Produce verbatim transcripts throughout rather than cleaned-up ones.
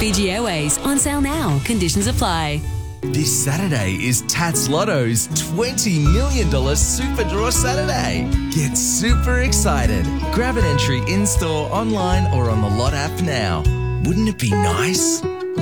Fiji Airways, on sale now. Conditions apply. This Saturday is Tats Lotto's twenty million dollars Super Draw Saturday. Get super excited. Grab an entry in-store, online or on the Lot app now. Wouldn't it be nice?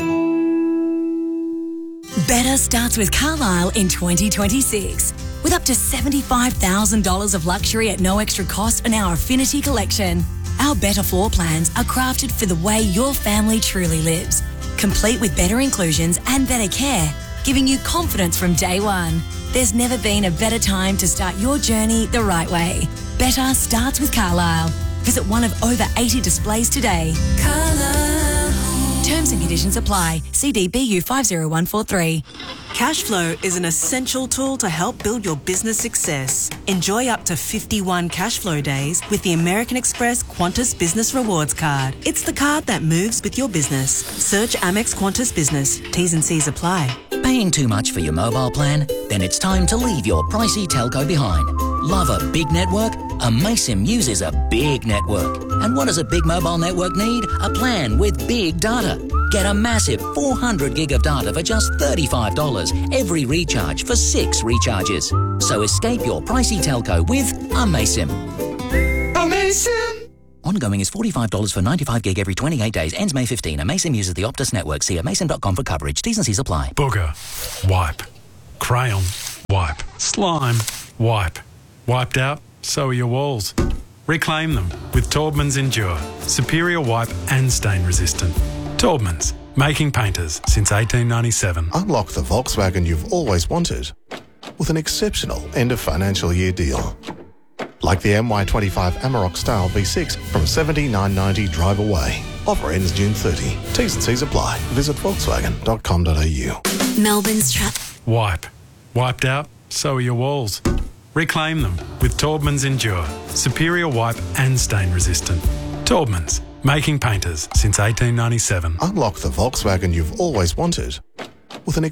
Better starts with Carlisle in twenty twenty-six. With up to seventy-five thousand dollars of luxury at no extra cost in our Affinity collection. Our Better floor plans are crafted for the way your family truly lives. Complete with better inclusions and better care, giving you confidence from day one. There's never been a better time to start your journey the right way. Better starts with Carlisle. Visit one of over eighty displays today. Carlisle. Terms and conditions apply. C D B U five zero one four three. Cashflow is an essential tool to help build your business success. Enjoy up to fifty-one Cashflow days with the American Express Qantas Business Rewards Card. It's the card that moves with your business. Search Amex Qantas Business. T's and C's apply. Paying too much for your mobile plan? Then it's time to leave your pricey telco behind. Love a big network? Amaysim uses a big network. And what does a big mobile network need? A plan with big data. Get a massive four hundred gig of data for just thirty-five dollars every recharge for six recharges. So escape your pricey telco with Amaysim. Amaysim! Ongoing is forty-five dollars for ninety-five gig every twenty-eight days. Ends May fifteenth. Amaysim uses the Optus network. See amaysim dot com for coverage. T's and C's apply. Booger. Wipe. Crayon. Wipe. Slime. Wipe. Wiped out? So are your walls. Reclaim them with Taubman's Endure. Superior wipe and stain resistant. Taubman's. Making painters since eighteen ninety-seven. Unlock the Volkswagen you've always wanted with an exceptional end of financial year deal. Like the M Y twenty-five Amarok Style V six from seventy-nine ninety drive away. Offer ends June thirtieth. T's and C's apply. Visit volkswagen dot com dot a u. Melbourne's trap. Wipe. Wiped out? So are your walls. Reclaim them with Taubman's Endure. Superior wipe and stain resistant. Taubman's. Making painters since eighteen ninety-seven. Unlock the Volkswagen you've always wanted with an